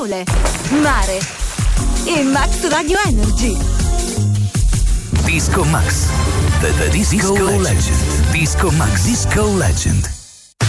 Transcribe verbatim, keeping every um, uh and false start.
sole, mare e Max Radio Energy. Disco Max, the, the Disco, Disco Legend. Legend. Disco Max, Disco Legend.